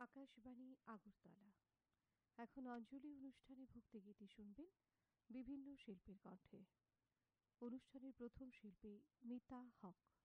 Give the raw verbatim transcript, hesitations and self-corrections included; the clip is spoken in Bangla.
আকাশবাণী আগরতলা। এখন অঞ্জলি অনুষ্ঠানে ভক্তিগীতি শুনবেন বিভিন্ন শিল্পীর কণ্ঠে। অনুষ্ঠানের প্রথম শিল্পী মিতা হক।